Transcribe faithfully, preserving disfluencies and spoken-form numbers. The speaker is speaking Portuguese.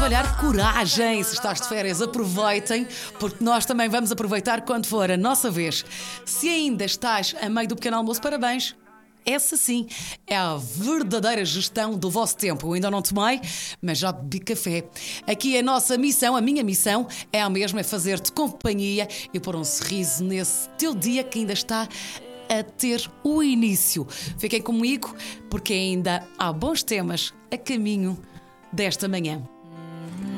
trabalhar, coragem. Se estás de férias, aproveitem, porque nós também vamos aproveitar quando for a nossa vez. Se ainda estás a meio do pequeno almoço, parabéns. Essa sim é a verdadeira gestão do vosso tempo. Eu ainda não tomei, mas já bebi café. Aqui a nossa missão, a minha missão, é a mesma, é fazer-te companhia e pôr um sorriso nesse teu dia que ainda está a ter o início. Fiquem comigo, porque ainda há bons temas a caminho desta manhã.